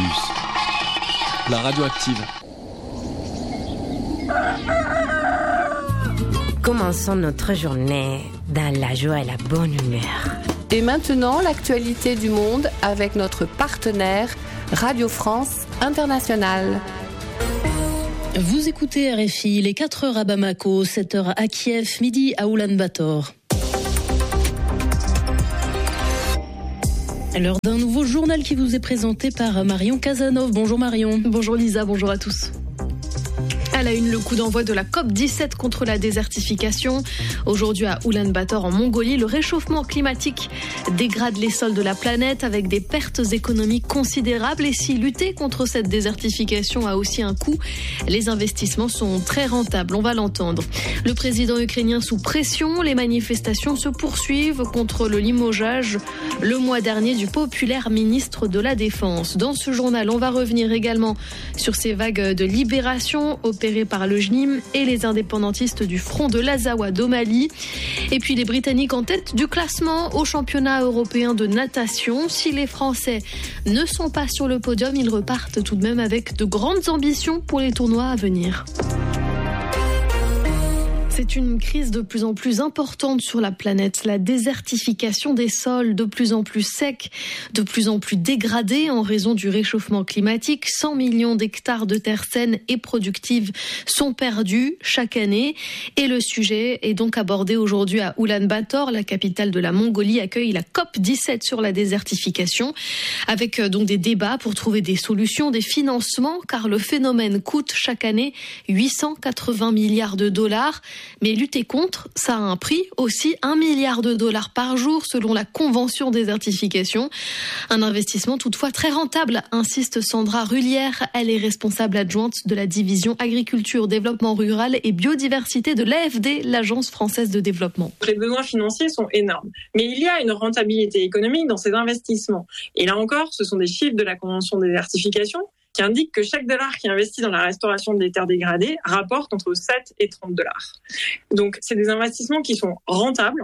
Phébus, la radioactive. Commençons notre journée dans la joie et la bonne humeur. Et maintenant, l'actualité du monde avec notre partenaire Radio France Internationale. Vous écoutez RFI, il est 4h à Bamako, 7h à Kiev, midi à Oulan-Bator. L'heure d'un nouveau journal qui vous est présenté par Marion Casanov. Bonjour Marion. Bonjour Lisa, bonjour à tous. À la une, le coup d'envoi de la COP17 contre la désertification. Aujourd'hui à Oulan-Bator en Mongolie, le réchauffement climatique dégrade les sols de la planète avec des pertes économiques considérables. Et si lutter contre cette désertification a aussi un coût, les investissements sont très rentables, on va l'entendre. Le président ukrainien sous pression, les manifestations se poursuivent contre le limogeage le mois dernier du populaire ministre de la Défense. Dans ce journal, on va revenir également sur ces vagues de libération opérées par le JNIM et les indépendantistes du front de l'Azawad au Mali. Et puis les Britanniques en tête du classement au championnat européen de natation. Si les Français ne sont pas sur le podium, ils repartent tout de même avec de grandes ambitions pour les tournois à venir. C'est une crise de plus en plus importante sur la planète. La désertification des sols, de plus en plus secs, de plus en plus dégradés en raison du réchauffement climatique. 100 millions d'hectares de terres saines et productives sont perdus chaque année. Et le sujet est donc abordé aujourd'hui à Oulan-Bator. La capitale de la Mongolie accueille la COP17 sur la désertification. Avec donc des débats pour trouver des solutions, des financements, car le phénomène coûte chaque année 880 milliards de dollars. Mais lutter contre, ça a un prix aussi, 1 milliard de dollars par jour selon la Convention désertification. Un investissement toutefois très rentable, insiste Sandra Rullière. Elle est responsable adjointe de la division agriculture, développement rural et biodiversité de l'AFD, l'Agence française de développement. Les besoins financiers sont énormes, mais il y a une rentabilité économique dans ces investissements. Et là encore, ce sont des chiffres de la Convention désertification qui indique que chaque dollar qui est investi dans la restauration des terres dégradées rapporte entre 7 et 30 dollars. Donc, c'est des investissements qui sont rentables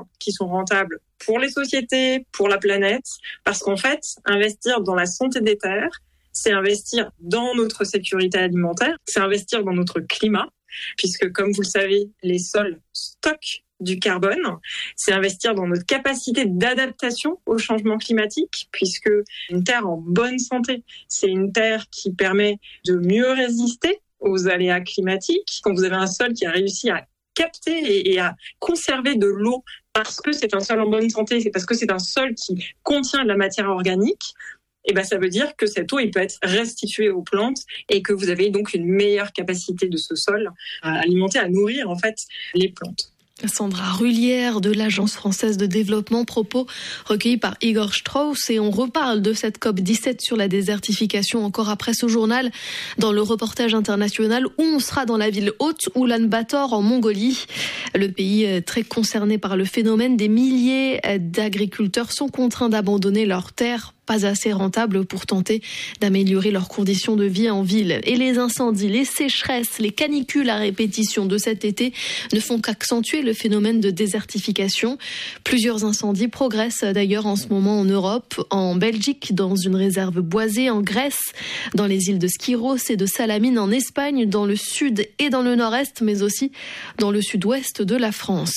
pour les sociétés, pour la planète, parce qu'en fait, investir dans la santé des terres, c'est investir dans notre sécurité alimentaire, c'est investir dans notre climat, puisque comme vous le savez, les sols stockent du carbone, c'est investir dans notre capacité d'adaptation au changement climatique, puisque une terre en bonne santé, c'est une terre qui permet de mieux résister aux aléas climatiques. Quand vous avez un sol qui a réussi à capter et à conserver de l'eau parce que c'est un sol en bonne santé, c'est parce que c'est un sol qui contient de la matière organique, et ben ça veut dire que cette eau, il peut être restituée aux plantes et que vous avez donc une meilleure capacité de ce sol à alimenter, à nourrir en fait les plantes. Sandra Rullière de l'Agence française de développement, propos recueillis par Igor Strauss. Et on reparle de cette COP17 sur la désertification encore après ce journal dans le reportage international où on sera dans la ville haute Oulan-Bator en Mongolie. Le pays très concerné par le phénomène, des milliers d'agriculteurs sont contraints d'abandonner leurs terres pas assez rentables pour tenter d'améliorer leurs conditions de vie en ville. Et les incendies, les sécheresses, les canicules à répétition de cet été ne font qu'accentuer le phénomène de désertification. Plusieurs incendies progressent d'ailleurs en ce moment en Europe, en Belgique, dans une réserve boisée, en Grèce, dans les îles de Skyros et de Salamine, en Espagne, dans le sud et dans le nord-est, mais aussi dans le sud-ouest de la France.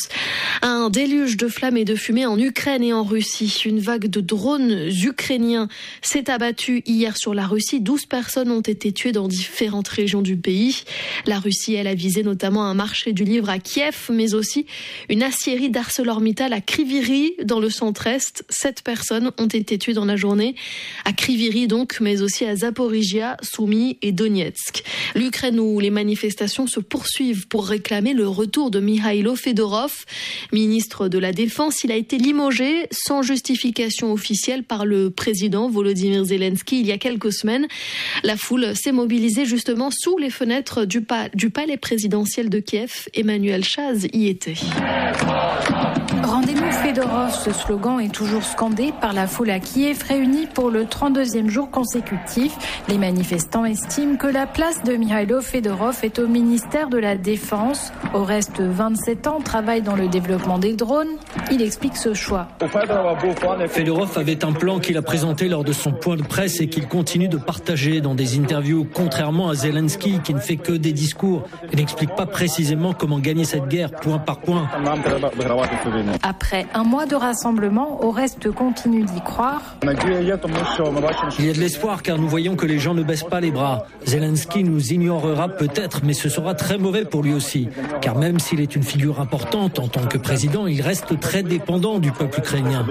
Un déluge de flammes et de fumée en Ukraine et en Russie. Une vague de drones ukrainiens s'est abattu hier sur la Russie. 12 personnes ont été tuées dans différentes régions du pays. La Russie, elle a visé notamment un marché du livre à Kiev, mais aussi une aciérie d'ArcelorMittal à Kryvyi, dans le centre-est. 7 personnes ont été tuées dans la journée à Kryvyi donc, mais aussi à Zaporizhia, Soumy et Donetsk. L'Ukraine où les manifestations se poursuivent pour réclamer le retour de Mikhailo Fedorov, ministre de la Défense. Il a été limogé sans justification officielle par le président Volodymyr Zelensky il y a quelques semaines. La foule s'est mobilisée justement sous les fenêtres du palais présidentiel de Kiev. Emmanuel Chaz y était. Rendez-nous Fedorov, ce slogan est toujours scandé par la foule à Kiev réunie pour le 32e jour consécutif. Les manifestants estiment que la place de Mikhailo Fedorov est au ministère de la Défense. Au reste, 27 ans, travaille dans le développement des drones. Il explique ce choix. Fedorov avait un plan qu'il a présenté lors de son point de presse et qu'il continue de partager dans des interviews, contrairement à Zelensky qui ne fait que des discours et n'explique pas précisément comment gagner cette guerre point par point. Après un mois de rassemblement, au reste continue d'y croire. Il y a de l'espoir car nous voyons que les gens ne baissent pas les bras. Zelensky nous ignorera peut-être, mais ce sera très mauvais pour lui aussi. Car même s'il est une figure importante en tant que président, il reste très dépendant du peuple ukrainien.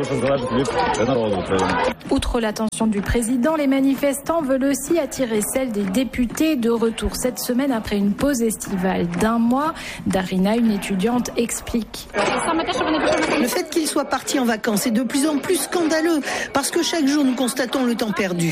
Outre l'attention du président, les manifestants veulent aussi attirer celle des députés de retour cette semaine après une pause estivale d'1 mois. Darina, une étudiante, explique. Le fait qu'ils soient partis en vacances est de plus en plus scandaleux parce que chaque jour nous constatons le temps perdu.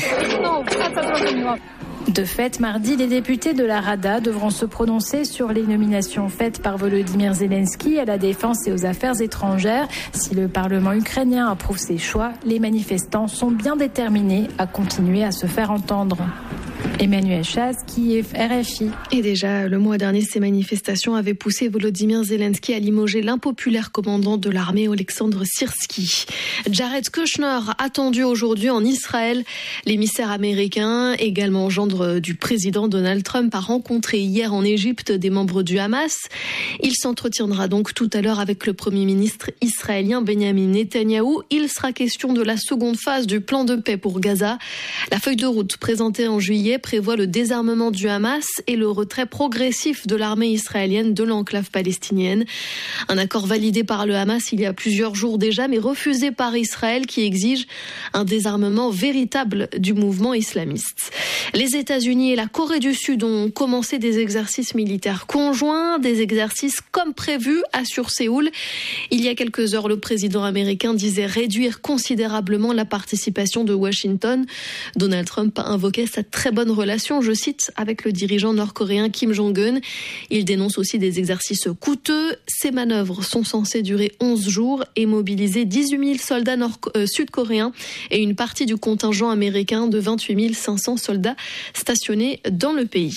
De fait, mardi, les députés de la Rada devront se prononcer sur les nominations faites par Volodymyr Zelensky à la Défense et aux Affaires étrangères. Si le Parlement ukrainien approuve ces choix, les manifestants sont bien déterminés à continuer à se faire entendre. Emmanuel Chaz, Kiev, RFI. Et déjà, le mois dernier, ces manifestations avaient poussé Volodymyr Zelensky à limoger l'impopulaire commandant de l'armée, Oleksandr Syrski. Jared Kushner, attendu aujourd'hui en Israël. L'émissaire américain, également gendre du président Donald Trump, a rencontré hier en Égypte des membres du Hamas. Il s'entretiendra donc tout à l'heure avec le Premier ministre israélien Benjamin Netanyahou. Il sera question de la seconde phase du plan de paix pour Gaza. La feuille de route présentée en juillet prévoit le désarmement du Hamas et le retrait progressif de l'armée israélienne de l'enclave palestinienne. Un accord validé par le Hamas il y a plusieurs jours déjà, mais refusé par Israël qui exige un désarmement véritable du mouvement islamiste. Les États-Unis et la Corée du Sud ont commencé des exercices militaires conjoints, des exercices comme prévu, assure Séoul. Il y a quelques heures, le président américain disait réduire considérablement la participation de Washington. Donald Trump a invoqué sa très bonne relation, je cite, avec le dirigeant nord-coréen Kim Jong-un. Il dénonce aussi des exercices coûteux. Ces manœuvres sont censées durer 11 jours et mobiliser 18 000 soldats sud-coréens et une partie du contingent américain de 28 500 soldats stationnés dans le pays.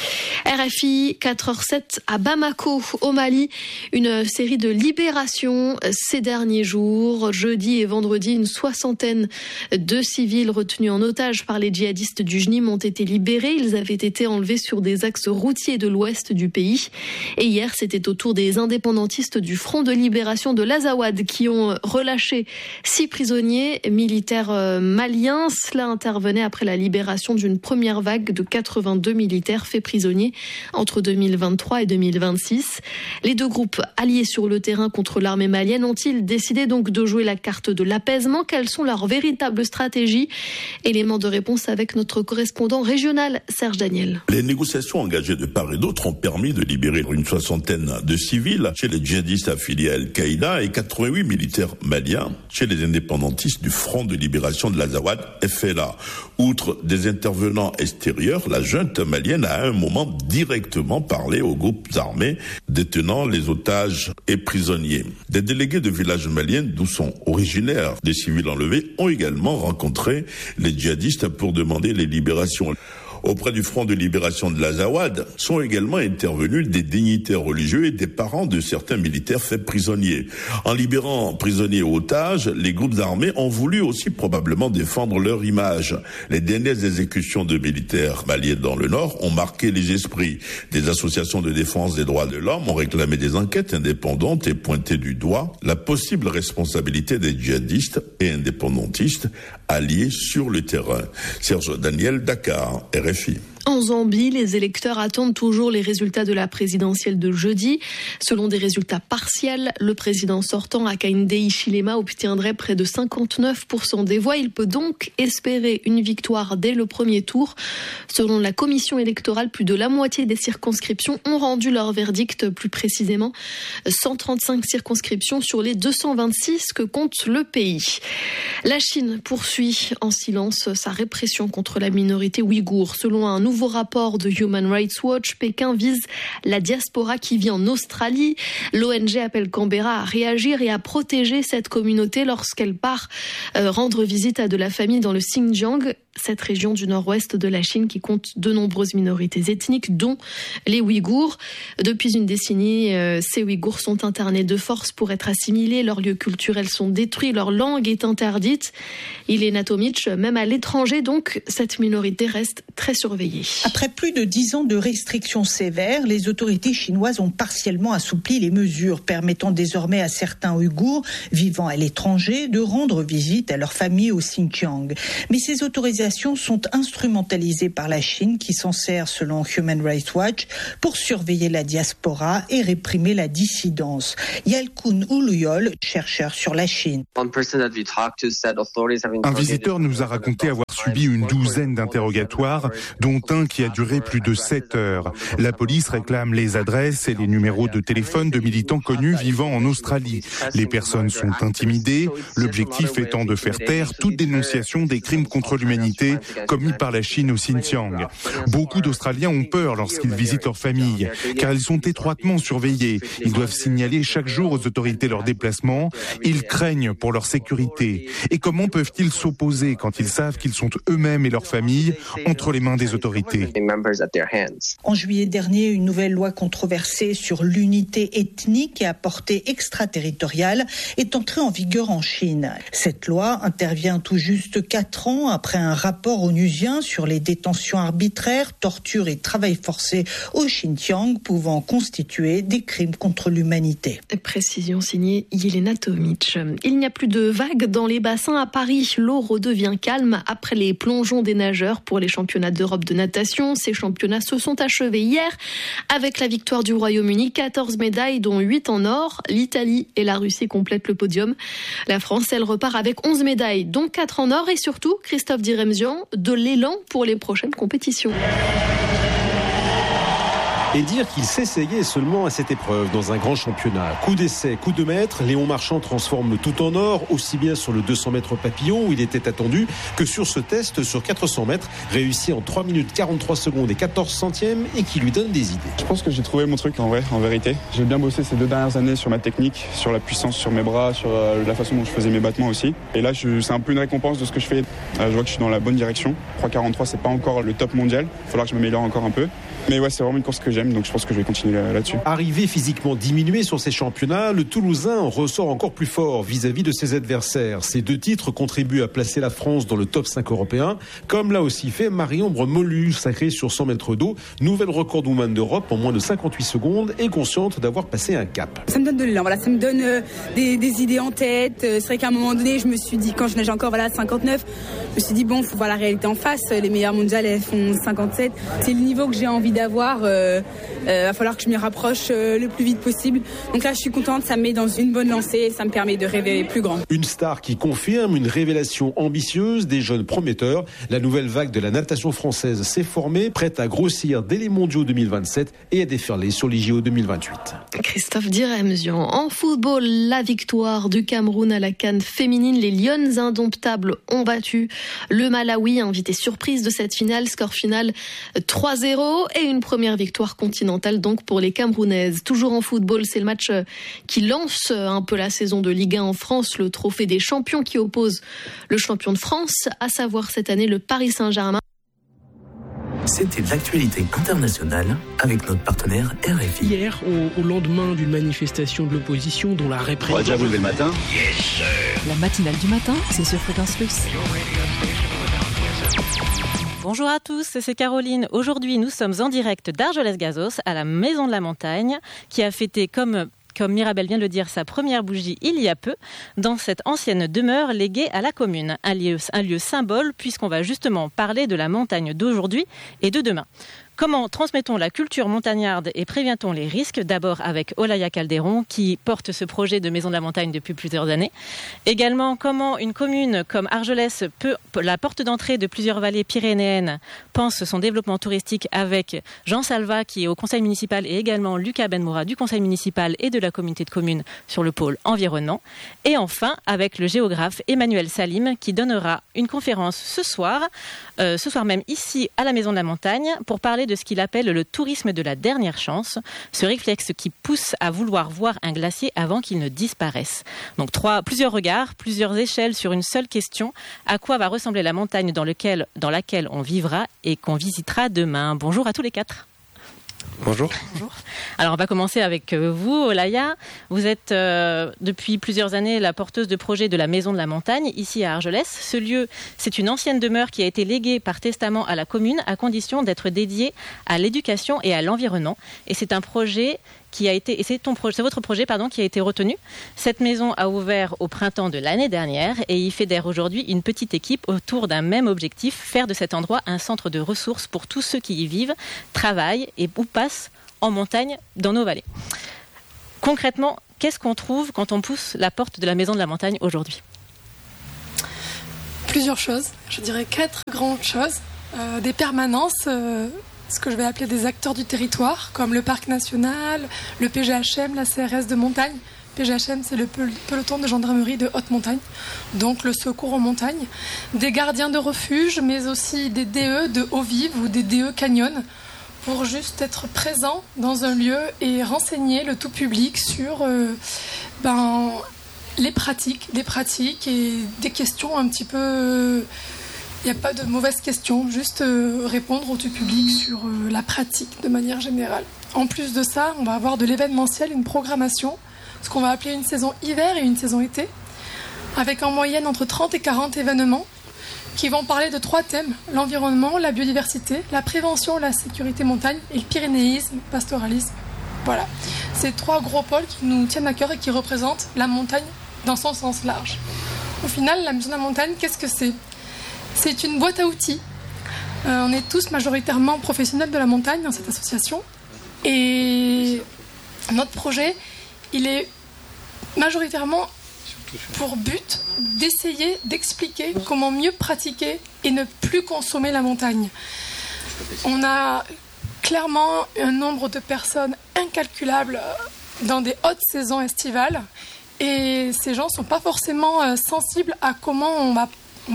RFI 4h07 à Bamako, au Mali. Une série de libérations ces derniers jours. Jeudi et vendredi, une soixantaine de civils retenus en otage par les djihadistes du JNIM ont été libérés. Ils avaient été enlevés sur des axes routiers de l'ouest du pays. Et hier, c'était au tour des indépendantistes du Front de libération de l'Azawad qui ont relâché 6 prisonniers militaires maliens. Cela intervenait après la libération d'une première vague de 82 militaires faits prisonniers entre 2023 et 2026. Les deux groupes alliés sur le terrain contre l'armée malienne ont-ils décidé donc de jouer la carte de l'apaisement? Quelles sont leurs véritables stratégies? Élément de réponse avec notre correspondant régional, Serge Daniel. Les négociations engagées de part et d'autre ont permis de libérer une soixantaine de civils chez les djihadistes affiliés à Al-Qaïda et 88 militaires maliens chez les indépendantistes du Front de libération de l'Azawad, FLA. Outre des intervenants extérieurs, la junte malienne a à un moment directement parlé aux groupes armés détenant les otages et prisonniers. Des délégués de villages maliens d'où sont originaires des civils enlevés ont également rencontré les djihadistes pour demander les libérations. Auprès du Front de libération de l'Azawad sont également intervenus des dignitaires religieux et des parents de certains militaires faits prisonniers. En libérant prisonniers et otages, les groupes armés ont voulu aussi probablement défendre leur image. Les dernières exécutions de militaires maliens dans le Nord ont marqué les esprits. Des associations de défense des droits de l'homme ont réclamé des enquêtes indépendantes et pointé du doigt la possible responsabilité des djihadistes et indépendantistes alliés sur le terrain. Serge Daniel, Dakar, RFI. En Zambie, les électeurs attendent toujours les résultats de la présidentielle de jeudi. Selon des résultats partiels, le président sortant, Hakainde Hichilema, obtiendrait près de 59% des voix. Il peut donc espérer une victoire dès le premier tour. Selon la commission électorale, plus de la moitié des circonscriptions ont rendu leur verdict, plus précisément 135 circonscriptions sur les 226 que compte le pays. La Chine poursuit en silence sa répression contre la minorité ouïghour. Selon un nouveau nouveau rapport de Human Rights Watch, Pékin vise la diaspora qui vit en Australie. L'ONG appelle Canberra à réagir et à protéger cette communauté lorsqu'elle part rendre visite à de la famille dans le Xinjiang, cette région du nord-ouest de la Chine qui compte de nombreuses minorités ethniques, dont les Ouïghours. Depuis une décennie, ces Ouïghours sont internés de force pour être assimilés, leurs lieux culturels sont détruits, leur langue est interdite. Ilena Tomic, même à l'étranger, donc, cette minorité reste très surveillée. Après plus de 10 ans de restrictions sévères, les autorités chinoises ont partiellement assoupli les mesures, permettant désormais à certains Ouïghours vivant à l'étranger de rendre visite à leur famille au Xinjiang. Mais ces autorisations sont instrumentalisées par la Chine qui s'en sert, selon Human Rights Watch, pour surveiller la diaspora et réprimer la dissidence. Yalkun Uluyol, chercheur sur la Chine. Un visiteur nous a raconté avoir subi une douzaine d'interrogatoires, dont un qui a duré plus de 7 heures. La police réclame les adresses et les numéros de téléphone de militants connus vivant en Australie. Les personnes sont intimidées, l'objectif étant de faire taire toute dénonciation des crimes contre l'humanité commis par la Chine au Xinjiang. Beaucoup d'Australiens ont peur lorsqu'ils visitent leur famille, car ils sont étroitement surveillés. Ils doivent signaler chaque jour aux autorités leurs déplacements. Ils craignent pour leur sécurité. Et comment peuvent-ils s'opposer quand ils savent qu'ils sont eux-mêmes et leur famille entre les mains des autorités ? En juillet dernier, une nouvelle loi controversée sur l'unité ethnique et à portée extraterritoriale est entrée en vigueur en Chine. Cette loi intervient tout juste 4 ans après un rapport onusien sur les détentions arbitraires, tortures et travail forcé au Xinjiang pouvant constituer des crimes contre l'humanité. Précision signée Yelena Tomic. Il n'y a plus de vagues dans les bassins à Paris. L'eau redevient calme après les plongeons des nageurs pour les championnats d'Europe de natation. Ces championnats se sont achevés hier avec la victoire du Royaume-Uni. 14 médailles, dont 8 en or. L'Italie et la Russie complètent le podium. La France, elle repart avec 11 médailles, dont 4 en or. Et surtout, Christophe Diremzian, de l'élan pour les prochaines compétitions. Et dire qu'il s'essayait seulement à cette épreuve dans un grand championnat. Coup d'essai, coup de maître, Léon Marchand transforme le tout en or, aussi bien sur le 200 mètres papillon où il était attendu que sur ce test sur 400 mètres, réussi en 3 minutes 43 secondes et 14 centièmes et qui lui donne des idées. Je pense que j'ai trouvé mon truc en vérité. J'ai bien bossé ces 2 dernières années sur ma technique, sur la puissance sur mes bras, sur la façon dont je faisais mes battements aussi. Et là, c'est un peu une récompense de ce que je fais. Je vois que je suis dans la bonne direction. 3,43, c'est pas encore le top mondial. Il va falloir que je m'améliore encore un peu. Mais ouais, c'est vraiment une course que j'aime, donc je pense que je vais continuer là-dessus. Arrivé physiquement diminué sur ces championnats, le Toulousain en ressort encore plus fort vis-à-vis de ses adversaires. Ces 2 titres contribuent à placer la France dans le top 5 européen, comme l'a aussi fait Marie-Ombre Molu, sacrée sur 100 mètres d'eau, nouvelle recordwoman d'Europe en moins de 58 secondes et consciente d'avoir passé un cap. Ça me donne de l'élan, ça me donne des idées en tête. C'est vrai qu'à un moment donné, je me suis dit, quand je nageais encore 59, je me suis dit, bon, faut voir la réalité en face. Les meilleures mondiales, elles font 57. C'est le niveau que j'ai envie d'avoir. Va falloir que je m'y rapproche le plus vite possible. Donc là, je suis contente, ça me met dans une bonne lancée et ça me permet de rêver plus grand. Une star qui confirme une révélation ambitieuse des jeunes prometteurs. La nouvelle vague de la natation française s'est formée, prête à grossir dès les mondiaux 2027 et à déferler sur les JO 2028. Christophe Diremzian. En football, la victoire du Cameroun à la CAN féminine. Les Lionnes indomptables ont battu le Malawi, invité surprise de cette finale. Score final 3-0 et une première victoire continentale donc pour les Camerounaises. Toujours en football, c'est le match qui lance un peu la saison de Ligue 1 en France, le trophée des champions qui oppose le champion de France, à savoir cette année le Paris Saint-Germain. C'était l'actualité internationale avec notre partenaire RFI. Hier, au lendemain d'une manifestation de l'opposition dont la répression... On va déjà vous lever le matin. Yes, la matinale du matin, c'est sur Fréquence Plus. Bonjour à tous, c'est Caroline. Aujourd'hui, nous sommes en direct d'Argelès-Gazos, à la Maison de la Montagne, qui a fêté, comme Mirabel vient de le dire, sa première bougie il y a peu, dans cette ancienne demeure léguée à la commune. Un lieu symbole, puisqu'on va justement parler de la montagne d'aujourd'hui et de demain. Comment transmettons la culture montagnarde et prévient-on les risques? D'abord avec Olaya Calderon qui porte ce projet de Maison de la Montagne depuis plusieurs années. Également, comment une commune comme Argelès, la porte d'entrée de plusieurs vallées pyrénéennes, pense son développement touristique avec Jean Salva qui est au conseil municipal et également Lucas Benmoura du conseil municipal et de la communauté de communes sur le pôle environnement. Et enfin, avec le géographe Emmanuel Salim qui donnera une conférence ce soir même ici à la Maison de la Montagne pour parler de ce qu'il appelle le tourisme de la dernière chance, ce réflexe qui pousse à vouloir voir un glacier avant qu'il ne disparaisse. Donc plusieurs regards, plusieurs échelles sur une seule question, à quoi va ressembler la montagne dans laquelle on vivra et qu'on visitera demain. Bonjour à tous les quatre. Bonjour. Alors on va commencer avec vous, Olaya. Vous êtes depuis plusieurs années la porteuse de projet de la Maison de la Montagne, ici à Argelès. Ce lieu, c'est une ancienne demeure qui a été léguée par testament à la commune à condition d'être dédiée à l'éducation et à l'environnement. Et c'est un projet c'est votre projet qui a été retenu. Cette maison a ouvert au printemps de l'année dernière et y fédère aujourd'hui une petite équipe autour d'un même objectif, faire de cet endroit un centre de ressources pour tous ceux qui y vivent, travaillent et ou passent en montagne dans nos vallées. Concrètement, qu'est-ce qu'on trouve quand on pousse la porte de la Maison de la Montagne aujourd'hui? Plusieurs choses, je dirais 4 grandes choses. Des permanences, ce que je vais appeler des acteurs du territoire, comme le Parc National, le PGHM, la CRS de montagne. PGHM, c'est le peloton de gendarmerie de haute montagne, donc le secours en montagne. Des gardiens de refuge, mais aussi des DE de eau vive ou des DE canyon, pour juste être présent dans un lieu et renseigner le tout public sur les pratiques et des questions un petit peu... Il n'y a pas de mauvaises questions, juste répondre au tout public sur la pratique de manière générale. En plus de ça, on va avoir de l'événementiel, une programmation, ce qu'on va appeler une saison hiver et une saison été, avec en moyenne entre 30 et 40 événements qui vont parler de 3 thèmes, l'environnement, la biodiversité, la prévention, la sécurité montagne et le pyrénéisme, pastoralisme. Voilà, c'est 3 gros pôles qui nous tiennent à cœur et qui représentent la montagne dans son sens large. Au final, la Maison de la Montagne, qu'est-ce que c'est ? C'est une boîte à outils. On est tous majoritairement professionnels de la montagne dans cette association. Et notre projet, il est majoritairement pour but d'essayer d'expliquer comment mieux pratiquer et ne plus consommer la montagne. On a clairement un nombre de personnes incalculable dans des hautes saisons estivales. Et ces gens ne sont pas forcément sensibles à comment on va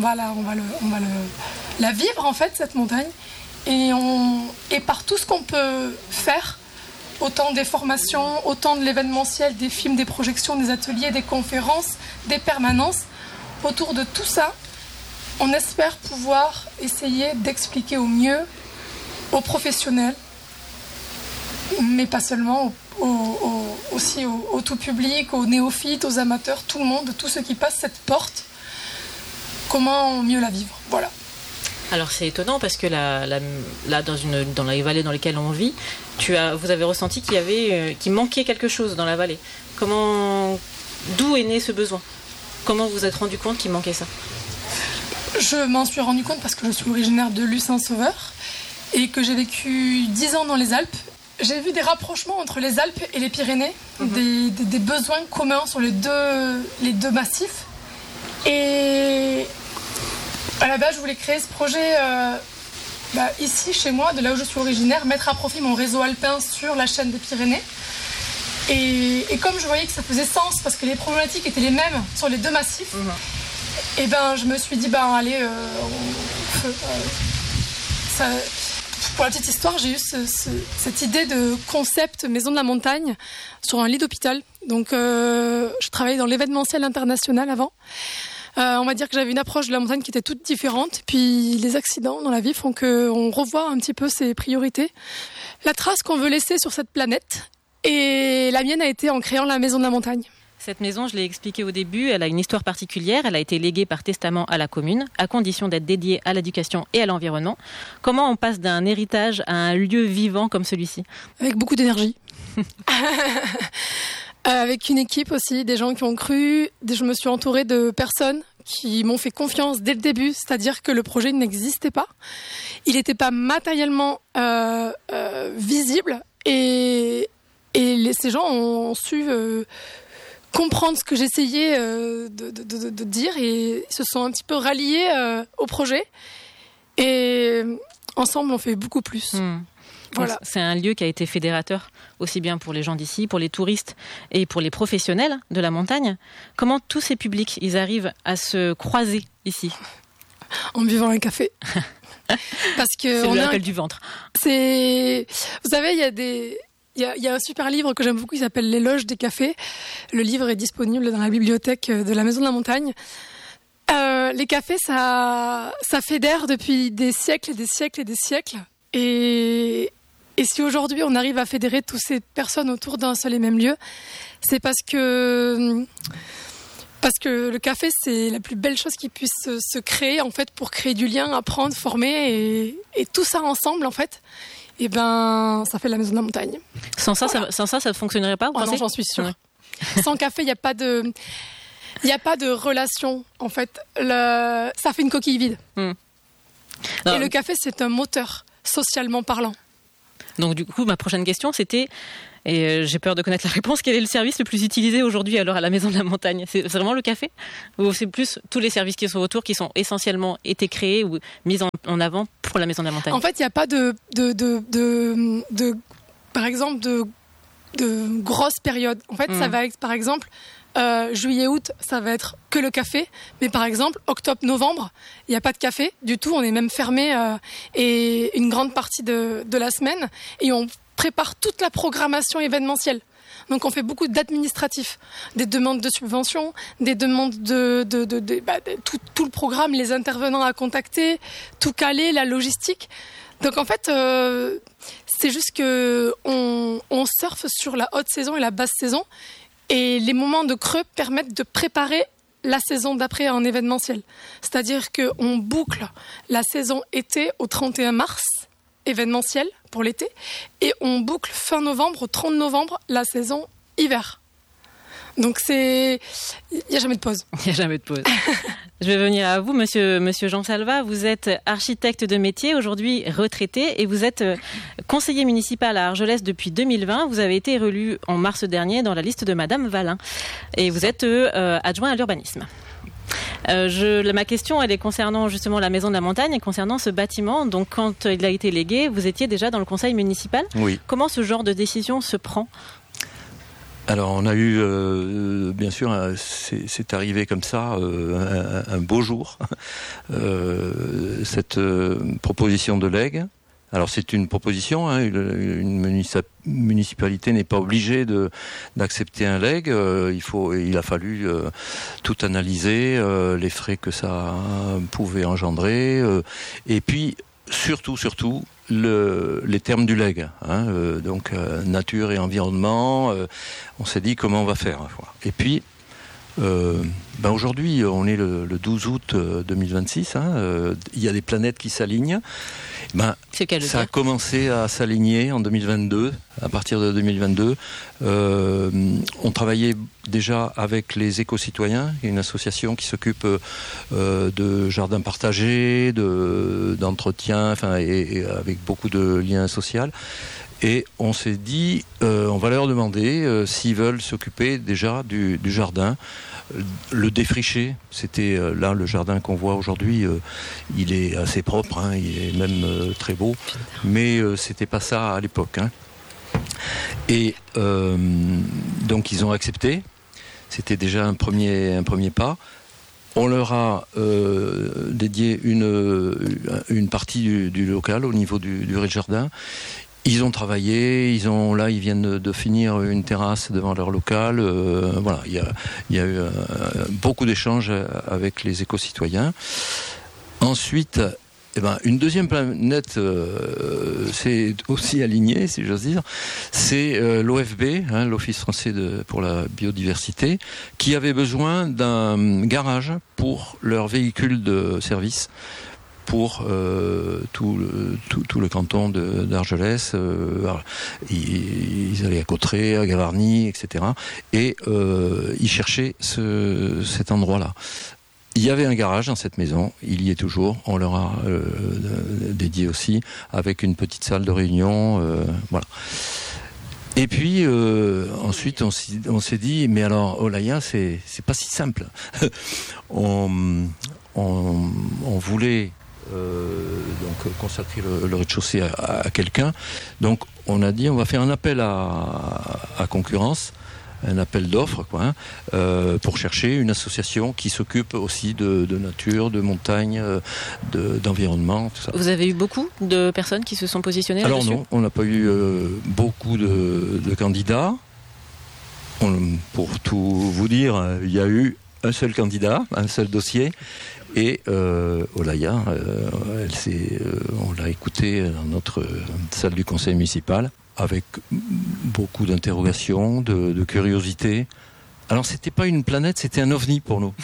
la vivre en fait, cette montagne, et par tout ce qu'on peut faire, autant des formations, autant de l'événementiel, des films, des projections, des ateliers, des conférences, des permanences, autour de tout ça, on espère pouvoir essayer d'expliquer au mieux aux professionnels, mais pas seulement, aussi au tout public, aux néophytes, aux amateurs, tout le monde, tous ceux qui passent cette porte, comment mieux la vivre, voilà. Alors c'est étonnant parce que là dans les vallées dans lesquelles on vit, vous avez ressenti qu'il manquait quelque chose dans la vallée. D'où est né ce besoin? Comment vous vous êtes rendu compte qu'il manquait ça? Je m'en suis rendu compte parce que je suis originaire de Luce-Saint-Sauveur et que j'ai vécu 10 ans dans les Alpes. J'ai vu des rapprochements entre les Alpes et les Pyrénées, des besoins communs sur les deux massifs. Et à la base, je voulais créer ce projet ici, chez moi, de là où je suis originaire, mettre à profit mon réseau alpin sur la chaîne des Pyrénées. Et comme je voyais que ça faisait sens, parce que les problématiques étaient les mêmes sur les deux massifs, et je me suis dit, pour la petite histoire, j'ai eu cette idée de concept Maison de la Montagne sur un lit d'hôpital. Donc, je travaillais dans l'événementiel international avant. On va dire que j'avais une approche de la montagne qui était toute différente. Puis les accidents dans la vie font qu'on revoit un petit peu ses priorités. La trace qu'on veut laisser sur cette planète. Et la mienne a été en créant la Maison de la Montagne. Cette maison, je l'ai expliqué au début, elle a une histoire particulière. Elle a été léguée par testament à la commune, à condition d'être dédiée à l'éducation et à l'environnement. Comment on passe d'un héritage à un lieu vivant comme celui-ci? Avec beaucoup d'énergie. avec une équipe aussi, des gens qui ont cru. Je me suis entourée de personnes qui m'ont fait confiance dès le début, c'est-à-dire que le projet n'existait pas. Il n'était pas matériellement visible et ces gens ont su comprendre ce que j'essayais de dire et se sont un petit peu ralliés au projet. Et ensemble, on fait beaucoup plus. Voilà. C'est un lieu qui a été fédérateur, aussi bien pour les gens d'ici, pour les touristes et pour les professionnels de la montagne. Comment tous ces publics, ils arrivent à se croiser ici ? En buvant un café. Parce que c'est l'appel du ventre. Vous savez, il y a un super livre que j'aime beaucoup, il s'appelle L'éloge des cafés. Le livre est disponible dans la bibliothèque de la Maison de la Montagne. Les cafés, ça fédère depuis des siècles et des siècles et des siècles. Et si aujourd'hui on arrive à fédérer toutes ces personnes autour d'un seul et même lieu, c'est parce que le café, c'est la plus belle chose qui puisse se créer en fait pour créer du lien, apprendre, former et tout ça ensemble en fait. Et ça fait la Maison de la Montagne. Sans ça, ça ne fonctionnerait pas, vous pensez ? Non, j'en suis sûre. Ouais. Sans café, il n'y a pas de relation en fait. Ça fait une coquille vide. Et le café, c'est un moteur socialement parlant. Donc du coup, ma prochaine question, c'était, et j'ai peur de connaître la réponse, quel est le service le plus utilisé aujourd'hui alors à la Maison de la Montagne ? C'est vraiment le café ? Ou c'est plus tous les services qui sont autour, qui sont essentiellement été créés ou mis en avant pour la Maison de la Montagne ? En fait, il n'y a pas par exemple, de grosses périodes. En fait, ça va être, par exemple, juillet-août, ça va être que le café. Mais par exemple, octobre-novembre, il n'y a pas de café du tout. On est même fermé et une grande partie de la semaine. Et on prépare toute la programmation événementielle. Donc on fait beaucoup d'administratifs, des demandes de subventions, des demandes tout le programme, les intervenants à contacter, tout caler, la logistique. Donc en fait, c'est juste que on surfe sur la haute saison et la basse saison. Et les moments de creux permettent de préparer la saison d'après en événementiel. C'est-à-dire qu'on boucle la saison été au 31 mars, événementiel pour l'été, et on boucle fin novembre au 30 novembre la saison hiver. Donc il n'y a jamais de pause. Il n'y a jamais de pause. Je vais venir à vous, monsieur Jean Salvat. Vous êtes architecte de métier, aujourd'hui retraité, et vous êtes conseiller municipal à Argelès depuis 2020. Vous avez été élu en mars dernier dans la liste de Madame Valin. Et vous êtes adjoint à l'urbanisme. Ma question, elle est concernant justement la Maison de la Montagne et concernant ce bâtiment. Donc, quand il a été légué, vous étiez déjà dans le conseil municipal. Oui. Comment ce genre de décision se prend ? Alors, on a eu, bien sûr, c'est arrivé comme ça, un beau jour, cette proposition de legs. Alors, c'est une proposition, une municipalité n'est pas obligée d'accepter un legs. Il a fallu tout analyser, les frais que ça pouvait engendrer, et puis, surtout, les termes du legs, donc nature et environnement. On s'est dit comment on va faire. Et puis aujourd'hui, on est le 12 août 2026. Il y a des planètes qui s'alignent. Ça a commencé à s'aligner en 2022. À partir de 2022, on travaillait déjà avec les éco-citoyens, une association qui s'occupe de jardins partagés, d'entretien, et avec beaucoup de liens sociaux. Et on s'est dit, on va leur demander s'ils veulent s'occuper déjà du jardin, le défricher. C'était là le jardin qu'on voit aujourd'hui, il est assez propre, il est même très beau, mais c'était pas ça à l'époque. Et donc ils ont accepté. C'était déjà un premier pas. On leur a dédié une partie du local au niveau du rez-de-jardin. Ils ont travaillé, ils viennent de finir une terrasse devant leur local. Il y a eu beaucoup d'échanges avec les éco-citoyens. Ensuite, une deuxième planète s'est aussi alignée, si j'ose dire. C'est l'OFB, l'Office français pour la biodiversité, qui avait besoin d'un garage pour leurs véhicules de service, pour tout le canton d'Argelès. Ils allaient à Cauterets, à Gavarnie, etc. Et ils cherchaient cet endroit-là. Il y avait un garage dans cette maison, il y est toujours, on leur a dédié aussi, avec une petite salle de réunion, voilà. Et puis ensuite on s'est dit, mais alors Olaya, c'est pas si simple. on voulait donc consacrer le rez-de-chaussée à quelqu'un, donc on a dit on va faire un appel à concurrence. Un appel d'offres, pour chercher une association qui s'occupe aussi de nature, de montagne, d'environnement, tout ça. Vous avez eu beaucoup de personnes qui se sont positionnées là-dessus ? Alors non, on n'a pas eu beaucoup de candidats. Pour tout vous dire, il y a eu un seul candidat, un seul dossier. Et Olaya, on l'a écouté dans notre salle du conseil municipal, avec beaucoup d'interrogations, de curiosité. Alors, c'était pas une planète, c'était un ovni pour nous.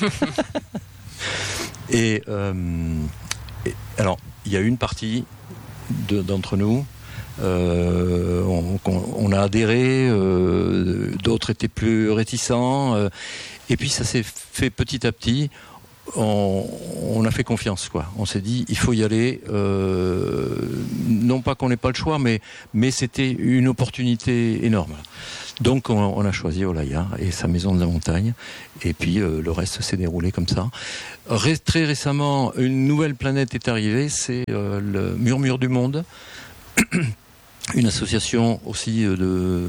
Et alors, il y a une partie d'entre nous, on a adhéré, d'autres étaient plus réticents, et puis ça s'est fait petit à petit. On a fait confiance, On s'est dit, il faut y aller. Non pas qu'on n'ait pas le choix, mais c'était une opportunité énorme. Donc on a choisi Olaya et sa maison de la montagne. Et puis le reste s'est déroulé comme ça. Très récemment, une nouvelle planète est arrivée, c'est le Murmure du Monde. Une association aussi de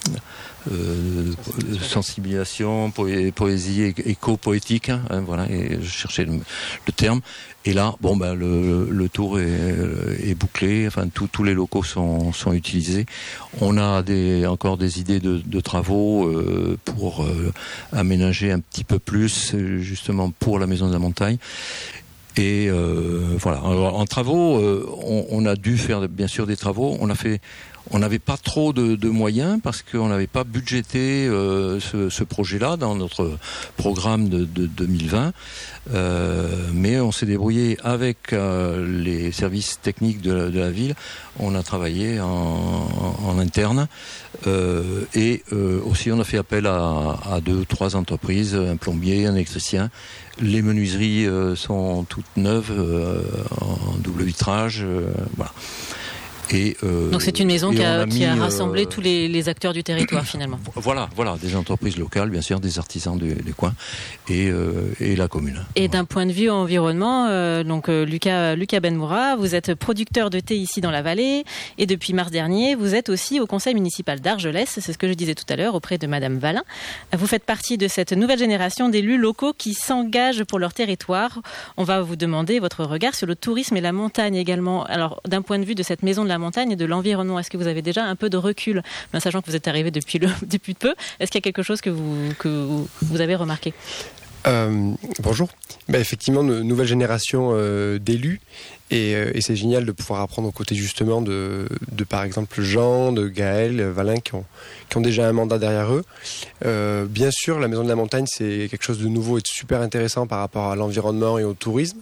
sensibilisation, poésie éco-poétique, voilà, et je cherchais le terme. Et là, le tour est bouclé, enfin tous les locaux sont utilisés. On a encore des idées de travaux pour aménager un petit peu plus, justement pour la maison de la montagne. Et voilà. Alors, en travaux, on a dû faire bien sûr des travaux. On n'avait pas trop de moyens parce qu'on n'avait pas budgété ce projet-là dans notre programme de 2020. Mais on s'est débrouillé avec les services techniques de la ville. On a travaillé en interne et aussi on a fait appel à 2 ou 3 entreprises, un plombier, un électricien. Les menuiseries sont toutes neuves en double vitrage, voilà. Donc c'est une maison qui a rassemblé tous les acteurs du territoire finalement. Voilà, des entreprises locales, bien sûr, des artisans des coins et la commune. Et d'un point de vue environnement, Lucas Benmoura, vous êtes producteur de thé ici dans la vallée et depuis mars dernier, vous êtes aussi au conseil municipal d'Argelès, c'est ce que je disais tout à l'heure, auprès de Madame Valin. Vous faites partie de cette nouvelle génération d'élus locaux qui s'engagent pour leur territoire. On va vous demander votre regard sur le tourisme et la montagne également. Alors d'un point de vue de cette maison de la montagne et de l'environnement, est-ce que vous avez déjà un peu de recul, sachant que vous êtes arrivé depuis peu, est-ce qu'il y a quelque chose que vous avez remarqué ? Bonjour. Effectivement, une nouvelle génération d'élus et c'est génial de pouvoir apprendre aux côtés justement de par exemple Jean, de Gaël, Valin qui ont déjà un mandat derrière eux. Bien sûr, la Maison de la Montagne, c'est quelque chose de nouveau et de super intéressant par rapport à l'environnement et au tourisme.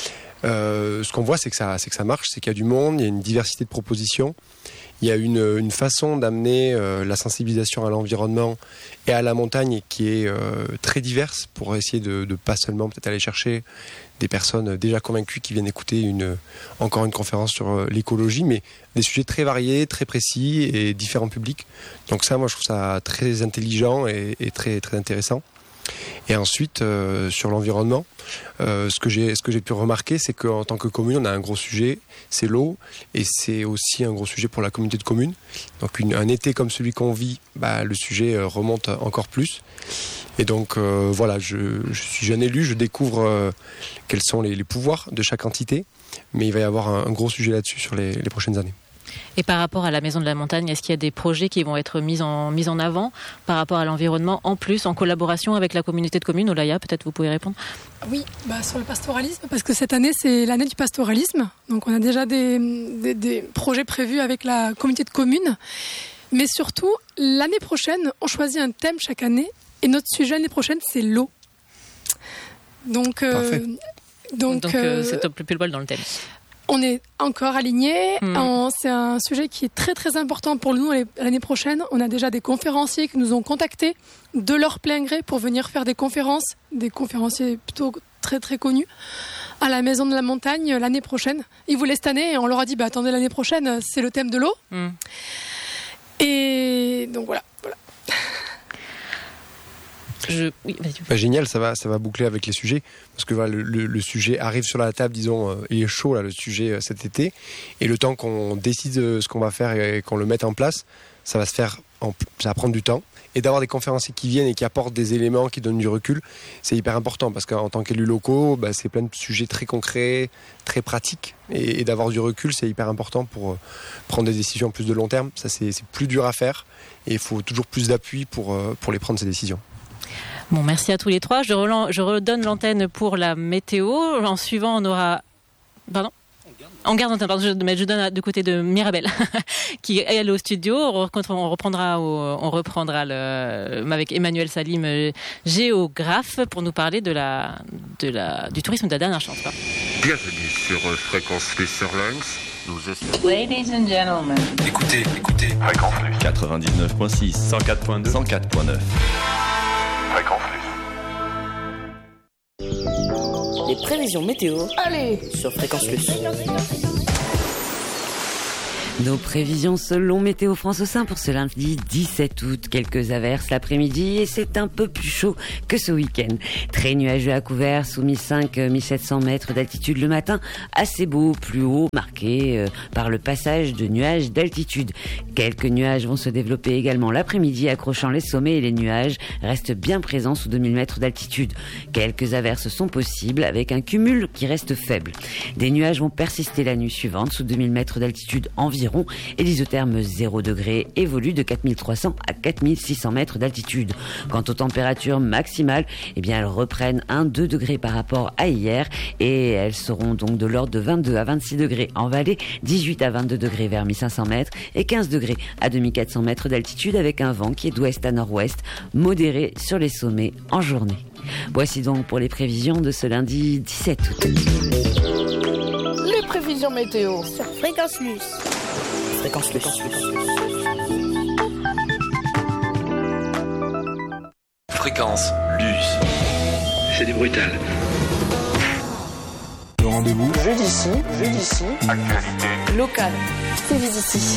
Ce qu'on voit, c'est que ça marche, c'est qu'il y a du monde, il y a une diversité de propositions, il y a une façon d'amener la sensibilisation à l'environnement et à la montagne qui est très diverse pour essayer de pas seulement peut-être aller chercher des personnes déjà convaincues qui viennent écouter encore une conférence sur l'écologie, mais des sujets très variés, très précis et différents publics. Donc ça, moi, je trouve ça très intelligent et très, très intéressant. Et ensuite, sur l'environnement, ce que j'ai pu remarquer, c'est qu'en tant que commune, on a un gros sujet, c'est l'eau, et c'est aussi un gros sujet pour la communauté de communes. Donc un été comme celui qu'on vit, le sujet remonte encore plus. Et donc voilà, je suis jeune élu, je découvre quels sont les pouvoirs de chaque entité, mais il va y avoir un gros sujet là-dessus sur les prochaines années. Et par rapport à la Maison de la Montagne, est-ce qu'il y a des projets qui vont être mis en avant par rapport à l'environnement, en plus, en collaboration avec la communauté de communes? Olaya, peut-être vous pouvez répondre. Oui, sur le pastoralisme, parce que cette année, c'est l'année du pastoralisme. Donc on a déjà des projets prévus avec la communauté de communes. Mais surtout, l'année prochaine, on choisit un thème chaque année. Et notre sujet l'année prochaine, c'est l'eau. Donc, Donc c'est top pile poil dans le thème. On est encore alignés. C'est un sujet qui est très très important pour nous l'année prochaine. On a déjà des conférenciers qui nous ont contactés de leur plein gré pour venir faire des conférenciers plutôt très très connus à la Maison de la Montagne l'année prochaine. Ils voulaient cette année et on leur a dit attendez, l'année prochaine c'est le thème de l'eau. Et donc voilà. Génial, ça va boucler avec les sujets parce que voilà, le sujet arrive sur la table, disons, il est chaud là, le sujet cet été, et le temps qu'on décide ce qu'on va faire et qu'on le mette en place, ça va se faire, ça va prendre du temps, et d'avoir des conférenciers qui viennent et qui apportent des éléments, qui donnent du recul, c'est hyper important parce qu'en tant qu'élus locaux, c'est plein de sujets très concrets, très pratiques, et d'avoir du recul, c'est hyper important pour prendre des décisions plus de long terme. Ça c'est plus dur à faire et il faut toujours plus d'appui pour les prendre ces décisions. Bon, merci à tous les trois. Je redonne l'antenne pour la météo. En suivant, on aura... Pardon ? On garde l'antenne. Je donne du côté de Mirabelle, qui est allée au studio. On reprendra avec Emmanuel Salim, géographe, pour nous parler du tourisme de la dernière chance. Bienvenue sur Fréquence Plus Airlines. Ladies and gentlemen. Écoutez. Fréquence Plus. 99.6, 104.2, 104.9. Fréquence Plus. Les prévisions météo. Allez, sur Fréquence Plus. Nos prévisions selon Météo France au sein pour ce lundi 17 août. Quelques averses l'après-midi et c'est un peu plus chaud que ce week-end. Très nuageux à couvert, sous 1500-1700 mètres d'altitude le matin. Assez beau, plus haut, marqué par le passage de nuages d'altitude. Quelques nuages vont se développer également l'après-midi, accrochant les sommets, et les nuages restent bien présents sous 2000 mètres d'altitude. Quelques averses sont possibles avec un cumul qui reste faible. Des nuages vont persister la nuit suivante sous 2000 mètres d'altitude environ, et l'isotherme 0 degré évolue de 4300 à 4600 mètres d'altitude. Quant aux températures maximales, elles reprennent 1-2 degrés par rapport à hier, et elles seront donc de l'ordre de 22 à 26 degrés en vallée, 18 à 22 degrés vers 1500 mètres et 15 degrés à 2400 mètres d'altitude, avec un vent qui est d'ouest à nord-ouest, modéré sur les sommets en journée. Voici donc pour les prévisions de ce lundi 17 août. Les prévisions météo sur Fréquence Plus. Fréquence Plus. Fréquence Plus. C'est du brutal. Le rendez-vous. Jeudi ici. Actualité. Local. C'est ici.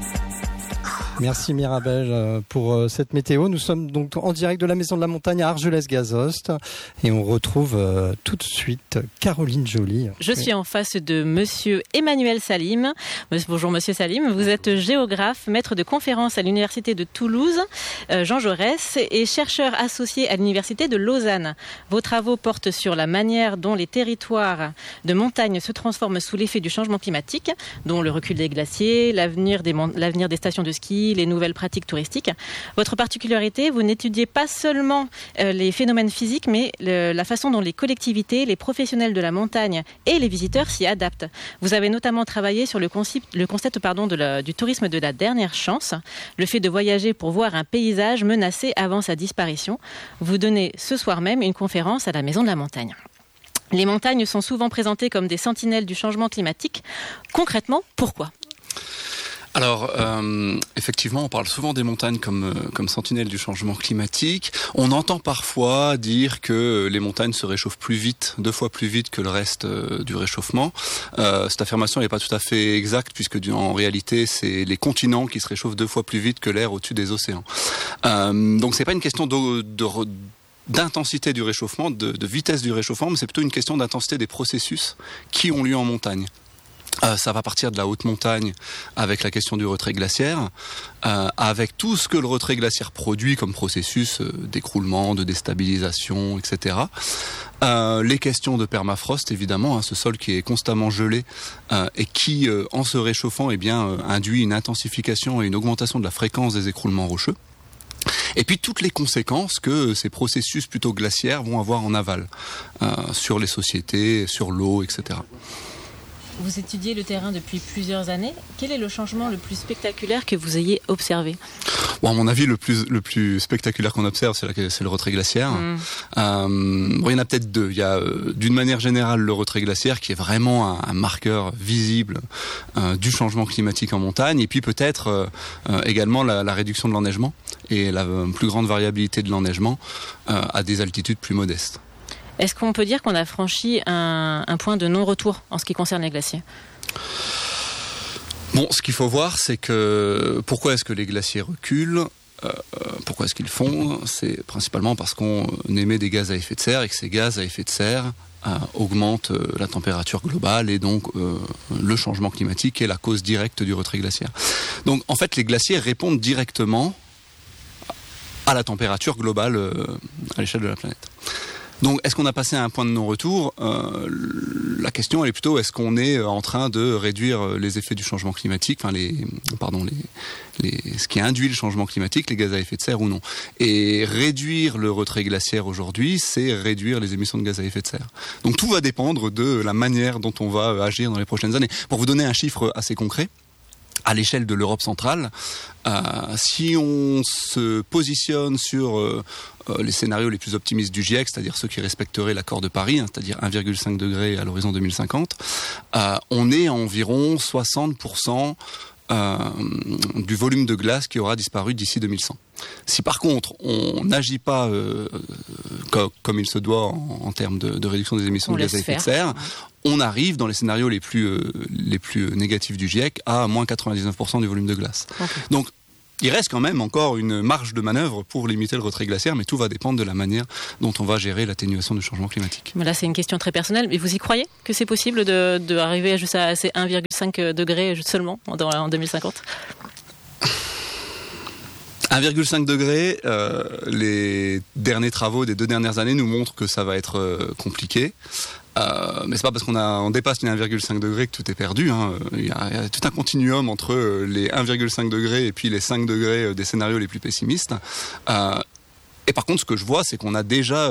Merci Mirabelle pour cette météo. Nous sommes donc en direct de la Maison de la Montagne à Argelès-Gazost et on retrouve tout de suite Caroline Joly. Je suis en face de monsieur Emmanuel Salim. Bonjour monsieur Salim, vous êtes géographe, maître de conférences à l'Université de Toulouse, Jean Jaurès, et chercheur associé à l'Université de Lausanne. Vos travaux portent sur la manière dont les territoires de montagne se transforment sous l'effet du changement climatique, dont le recul des glaciers, l'avenir des stations de ski, les nouvelles pratiques touristiques. Votre particularité, vous n'étudiez pas seulement les phénomènes physiques, mais la façon dont les collectivités, les professionnels de la montagne et les visiteurs s'y adaptent. Vous avez notamment travaillé sur le concept du tourisme de la dernière chance, le fait de voyager pour voir un paysage menacé avant sa disparition. Vous donnez ce soir même une conférence à la Maison de la Montagne. Les montagnes sont souvent présentées comme des sentinelles du changement climatique. Concrètement, pourquoi ? Alors, effectivement, on parle souvent des montagnes comme sentinelles du changement climatique. On entend parfois dire que les montagnes se réchauffent plus vite, 2 fois plus vite que le reste du réchauffement. Cette affirmation n'est pas tout à fait exacte, puisque en réalité, c'est les continents qui se réchauffent 2 fois plus vite que l'air au-dessus des océans. Donc, c'est pas une question d'intensité du réchauffement, de vitesse du réchauffement, mais c'est plutôt une question d'intensité des processus qui ont lieu en montagne. Ça va partir de la haute montagne avec la question du retrait glaciaire, avec tout ce que le retrait glaciaire produit comme processus d'écroulement, de déstabilisation, etc. Les questions de permafrost, évidemment, ce sol qui est constamment gelé et qui, en se réchauffant, induit une intensification et une augmentation de la fréquence des écroulements rocheux. Et puis toutes les conséquences que ces processus plutôt glaciaires vont avoir en aval, sur les sociétés, sur l'eau, etc. Vous étudiez le terrain depuis plusieurs années. Quel est le changement le plus spectaculaire que vous ayez observé ? Bon, à mon avis, le plus spectaculaire qu'on observe, c'est le retrait glaciaire. Bon, il y en a peut-être deux. Il y a, d'une manière générale, le retrait glaciaire qui est vraiment un marqueur visible du changement climatique en montagne, et puis peut-être également la réduction de l'enneigement et la plus grande variabilité de l'enneigement à des altitudes plus modestes. Est-ce qu'on peut dire qu'on a franchi un point de non-retour en ce qui concerne les glaciers ? Bon, ce qu'il faut voir, c'est que pourquoi est-ce que les glaciers reculent ? Pourquoi est-ce qu'ils font ? C'est principalement parce qu'on émet des gaz à effet de serre et que ces gaz à effet de serre augmentent la température globale et donc le changement climatique est la cause directe du retrait glaciaire. Donc en fait, les glaciers répondent directement à la température globale à l'échelle de la planète. Donc, est-ce qu'on a passé à un point de non-retour ? La question, elle est plutôt, est-ce qu'on est en train de réduire les effets du changement climatique, enfin ce qui induit le changement climatique, les gaz à effet de serre ou non ? Et réduire le retrait glaciaire aujourd'hui, c'est réduire les émissions de gaz à effet de serre. Donc, tout va dépendre de la manière dont on va agir dans les prochaines années. Pour vous donner un chiffre assez concret, à l'échelle de l'Europe centrale, si on se positionne sur les scénarios les plus optimistes du GIEC, c'est-à-dire ceux qui respecteraient l'accord de Paris, c'est-à-dire 1,5 degré à l'horizon 2050, on est à environ 60% du volume de glace qui aura disparu d'ici 2100. Si par contre on n'agit pas comme il se doit en termes de réduction des émissions de gaz à effet de serre, on arrive dans les scénarios les plus négatifs du GIEC à moins 99% du volume de glace. Okay. Donc il reste quand même encore une marge de manœuvre pour limiter le retrait glaciaire, mais tout va dépendre de la manière dont on va gérer l'atténuation du changement climatique. Mais là, c'est une question très personnelle. Mais vous y croyez que c'est possible d'arriver juste à ces 1,5 degrés seulement en 2050 ? 1,5 degré, les derniers travaux des 2 dernières années nous montrent que ça va être compliqué. Mais c'est pas parce qu'on dépasse les 1,5 degrés que tout est perdu. Il y a tout un continuum entre les 1,5 degrés et puis les 5 degrés des scénarios les plus pessimistes. Et par contre, ce que je vois, c'est qu'on a déjà,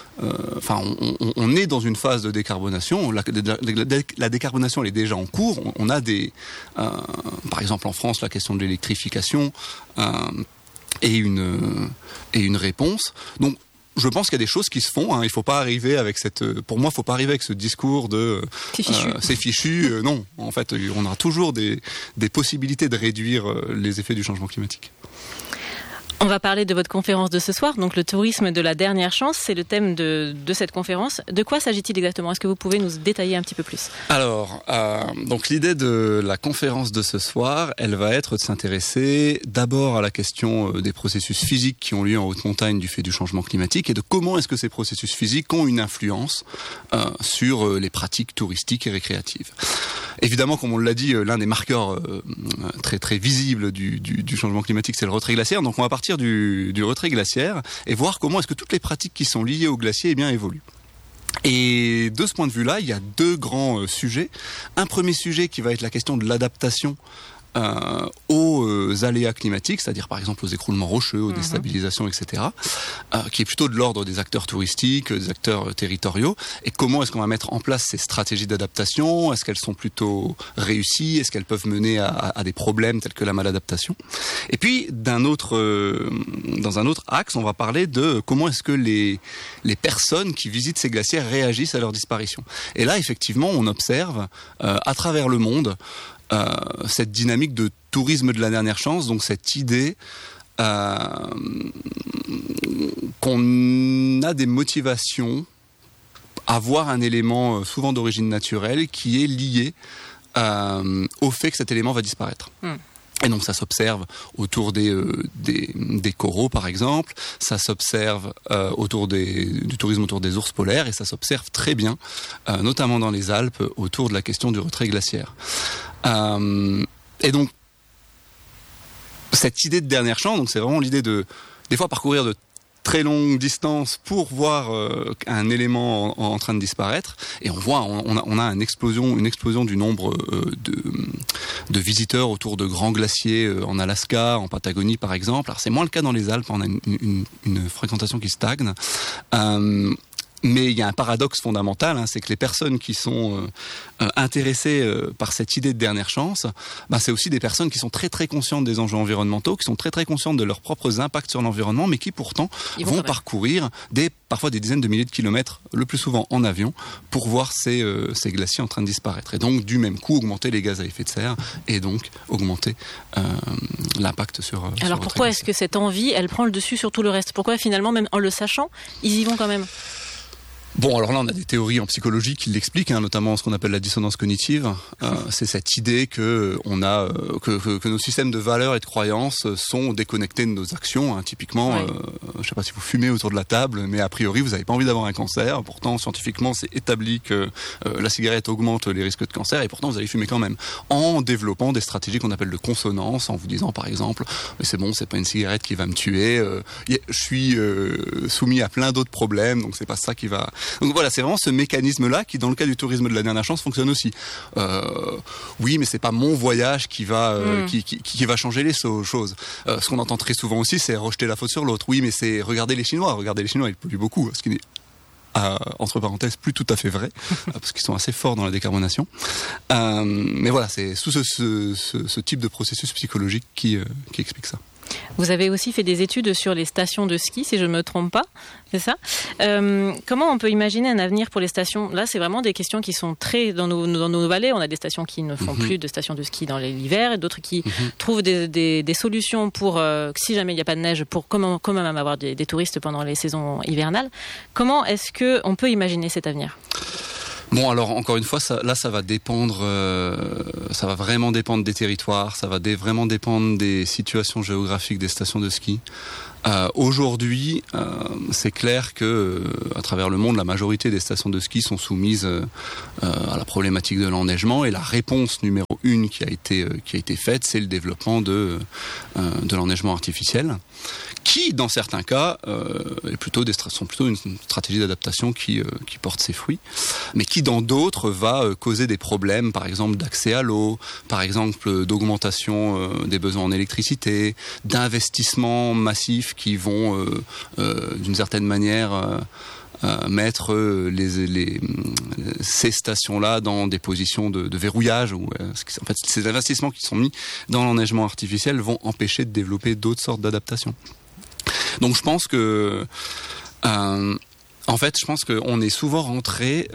on est dans une phase de décarbonation. La décarbonation, elle est déjà en cours. On a par exemple en France, la question de l'électrification et une réponse. Donc je pense qu'il y a des choses qui se font. Il faut pas arriver avec pour moi, il faut pas arriver avec ce discours de c'est fichu. Non, en fait, on aura toujours des possibilités de réduire les effets du changement climatique. On va parler de votre conférence de ce soir, donc le tourisme de la dernière chance, c'est le thème de cette conférence. De quoi s'agit-il exactement ? Est-ce que vous pouvez nous détailler un petit peu plus ? Alors, donc l'idée de la conférence de ce soir, elle va être de s'intéresser d'abord à la question des processus physiques qui ont lieu en haute montagne du fait du changement climatique et de comment est-ce que ces processus physiques ont une influence sur les pratiques touristiques et récréatives. Évidemment, comme on l'a dit, l'un des marqueurs très très visibles du changement climatique, c'est le retrait glaciaire. Donc on va partir du retrait glaciaire et voir comment est-ce que toutes les pratiques qui sont liées au glacier évoluent. Et de ce point de vue-là, il y a 2 grands sujets. Un premier sujet qui va être la question de l'adaptation aux aléas climatiques, c'est-à-dire par exemple aux écroulements rocheux, aux déstabilisations, etc., qui est plutôt de l'ordre des acteurs touristiques, des acteurs territoriaux. Et comment est-ce qu'on va mettre en place ces stratégies d'adaptation ? Est-ce qu'elles sont plutôt réussies ? Est-ce qu'elles peuvent mener à des problèmes tels que la maladaptation ? Et puis, dans un autre axe, on va parler de comment est-ce que les personnes qui visitent ces glaciers réagissent à leur disparition. Et là, effectivement, on observe à travers le monde cette dynamique de tourisme de la dernière chance, donc cette idée qu'on a des motivations à voir un élément souvent d'origine naturelle qui est lié au fait que cet élément va disparaître. Et donc ça s'observe autour des coraux par exemple, ça s'observe du tourisme autour des ours polaires et ça s'observe très bien, notamment dans les Alpes, autour de la question du retrait glaciaire. Et donc cette idée de dernière chance, donc c'est vraiment l'idée de des fois parcourir de très longue distance pour voir un élément en train de disparaître, et on a une explosion du nombre de visiteurs autour de grands glaciers en Alaska, en Patagonie par exemple. Alors c'est moins le cas dans les Alpes, on a une fréquentation qui stagne, Mais il y a un paradoxe fondamental, c'est que les personnes qui sont intéressées par cette idée de dernière chance, c'est aussi des personnes qui sont très très conscientes des enjeux environnementaux, qui sont très très conscientes de leurs propres impacts sur l'environnement, mais qui pourtant vont parcourir parfois des dizaines de milliers de kilomètres, le plus souvent en avion, pour voir ces glaciers en train de disparaître. Et donc, du même coup, augmenter les gaz à effet de serre et donc augmenter l'impact sur... Alors pourquoi est-ce que cette envie, elle prend le dessus sur tout le reste ? Pourquoi finalement, même en le sachant, ils y vont quand même ? Bon, alors là, on a des théories en psychologie qui l'expliquent, notamment ce qu'on appelle la dissonance cognitive. C'est cette idée que que nos systèmes de valeurs et de croyances sont déconnectés de nos actions. Typiquement, je ne sais pas si vous fumez autour de la table, mais a priori, vous n'avez pas envie d'avoir un cancer. Pourtant, scientifiquement, c'est établi que la cigarette augmente les risques de cancer, et pourtant, vous allez fumer quand même. En développant des stratégies qu'on appelle de consonance, en vous disant, par exemple, mais c'est bon, c'est pas une cigarette qui va me tuer. Je suis soumis à plein d'autres problèmes, donc c'est pas ça qui va... Donc voilà, c'est vraiment ce mécanisme-là qui, dans le cas du tourisme de la dernière chance, fonctionne aussi. Oui, mais c'est pas mon voyage qui va qui va changer les choses. Ce qu'on entend très souvent aussi, c'est rejeter la faute sur l'autre. Oui, mais c'est regarder les Chinois, ils polluent beaucoup, ce qui n'est entre parenthèses plus tout à fait vrai, parce qu'ils sont assez forts dans la décarbonation. Mais voilà, c'est sous ce type de processus psychologique qui explique ça. Vous avez aussi fait des études sur les stations de ski, si je ne me trompe pas, c'est ça ? Comment on peut imaginer un avenir pour les stations ? Là, c'est vraiment des questions qui sont très dans nos vallées. On a des stations qui ne font plus de stations de ski dans l'hiver, et d'autres qui trouvent des solutions pour, si jamais il n'y a pas de neige, pour comment même avoir des touristes pendant les saisons hivernales. Comment est-ce qu'on peut imaginer cet avenir ? Bon, alors encore une fois, ça va dépendre, ça va vraiment dépendre des territoires, ça va vraiment dépendre des situations géographiques des stations de ski. Aujourd'hui, c'est clair que à travers le monde, la majorité des stations de ski sont soumises à la problématique de l'enneigement, et la réponse numéro 1 qui a été faite, c'est le développement de l'enneigement artificiel, qui, dans certains cas, sont plutôt une stratégie d'adaptation qui porte ses fruits, mais qui, dans d'autres, va causer des problèmes, par exemple d'accès à l'eau, par exemple d'augmentation des besoins en électricité, d'investissements massifs qui vont, d'une certaine manière, mettre ces stations-là dans des positions de verrouillage. En fait, ces investissements qui sont mis dans l'enneigement artificiel vont empêcher de développer d'autres sortes d'adaptations. Donc je pense que qu'on est souvent rentré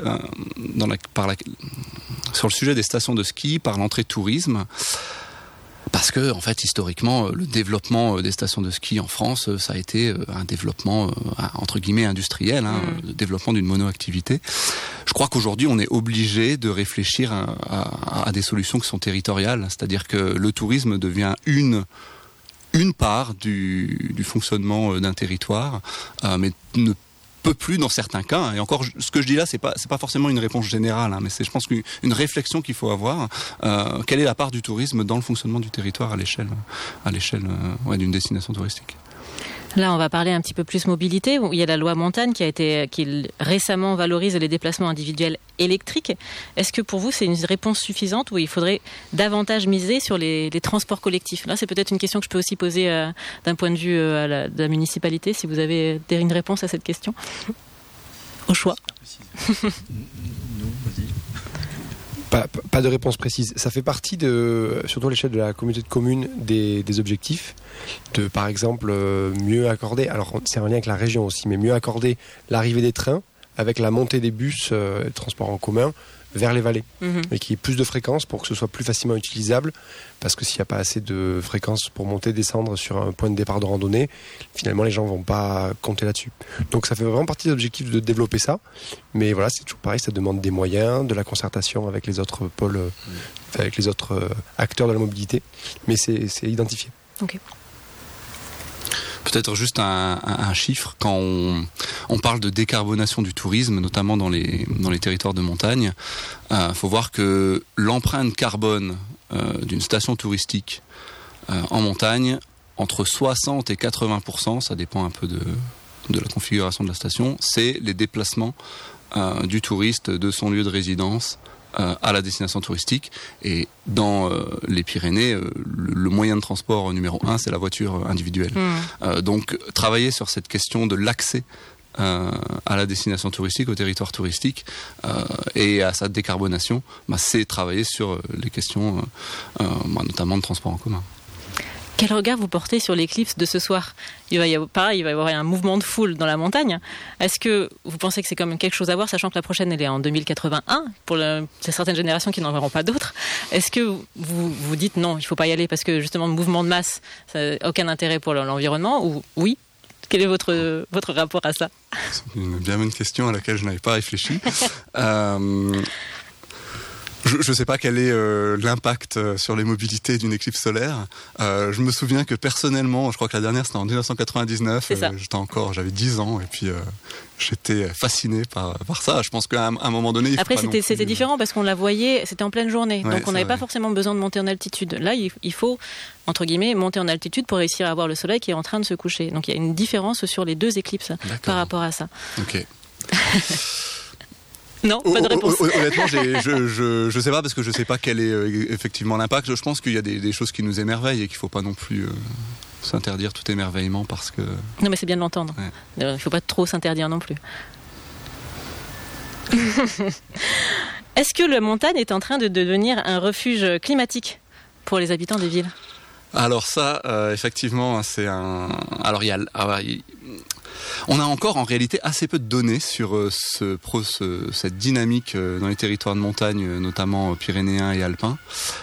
sur le sujet des stations de ski par l'entrée tourisme, parce que, en fait, historiquement, le développement des stations de ski en France, ça a été un développement, entre guillemets, industriel, le développement d'une monoactivité. Je crois qu'aujourd'hui, on est obligé de réfléchir à des solutions qui sont territoriales, c'est-à-dire que le tourisme devient une part du fonctionnement d'un territoire, mais ne peut plus dans certains cas. Et encore, ce que je dis là, c'est pas forcément une réponse générale, mais c'est, je pense, qu'une réflexion qu'il faut avoir. Quelle est la part du tourisme dans le fonctionnement du territoire à l'échelle d'une destination touristique ? Là, on va parler un petit peu plus mobilité. Il y a la loi montagne qui récemment valorise les déplacements individuels électriques. Est-ce que pour vous, c'est une réponse suffisante, ou il faudrait davantage miser sur les transports collectifs ? Là, c'est peut-être une question que je peux aussi poser d'un point de vue de la municipalité, si vous avez une réponse à cette question. Au choix. Pas de réponse précise. Ça fait partie surtout à l'échelle de la communauté de communes, des objectifs de, par exemple, mieux accorder, alors c'est en lien avec la région aussi, mais mieux accorder l'arrivée des trains avec la montée des bus, transports en commun, vers les vallées, et qu'il y ait plus de fréquences pour que ce soit plus facilement utilisable, parce que s'il n'y a pas assez de fréquences pour monter, descendre sur un point de départ de randonnée, finalement les gens ne vont pas compter là-dessus. Donc ça fait vraiment partie de l'objectif de développer ça, mais voilà, c'est toujours pareil, ça demande des moyens, de la concertation avec les autres pôles, avec les autres acteurs de la mobilité, mais c'est identifié. Ok. Peut-être juste un chiffre, quand on parle de décarbonation du tourisme, notamment dans les territoires de montagne, faut voir que l'empreinte carbone d'une station touristique en montagne, entre 60 et 80%, ça dépend un peu de la configuration de la station, c'est les déplacements du touriste de son lieu de résidence à la destination touristique. Et dans les Pyrénées, le moyen de transport numéro 1, c'est la voiture individuelle. Donc travailler sur cette question de l'accès à la destination touristique, au territoire touristique et à sa décarbonation, c'est travailler sur les questions notamment de transport en commun. Quel regard vous portez sur l'éclipse de ce soir ? Il va y avoir un mouvement de foule dans la montagne. Est-ce que vous pensez que c'est quand même quelque chose à voir, sachant que la prochaine elle est en 2081 pour certaines générations qui n'en verront pas d'autres? Est-ce que vous dites non, il ne faut pas y aller parce que justement le mouvement de masse, ça n'a aucun intérêt pour l'environnement, ou oui? Quel est votre rapport à ça? C'est une bien bonne question à laquelle je n'avais pas réfléchi. Je ne sais pas quel est l'impact sur les mobilités d'une éclipse solaire. Je me souviens que personnellement, je crois que la dernière c'était en 1999, j'avais 10 ans et puis j'étais fasciné par ça. Je pense qu'à un moment donné... Après c'était différent parce qu'on la voyait, c'était en pleine journée, donc on n'avait pas forcément besoin de monter en altitude. Là il faut, entre guillemets, monter en altitude pour réussir à voir le soleil qui est en train de se coucher. Donc il y a une différence sur les deux éclipses par rapport à ça. Ok. Non, pas de réponse. Honnêtement, je sais pas parce que je sais pas quel est effectivement l'impact. Je pense qu'il y a des choses qui nous émerveillent et qu'il faut pas non plus s'interdire tout émerveillement parce que... Non, mais c'est bien de l'entendre. Ouais. Il faut pas trop s'interdire non plus. Est-ce que la montagne est en train de devenir un refuge climatique pour les habitants des villes? Alors ça, effectivement, c'est un... Alors on a encore en réalité assez peu de données sur cette dynamique dans les territoires de montagne, notamment pyrénéens et alpins.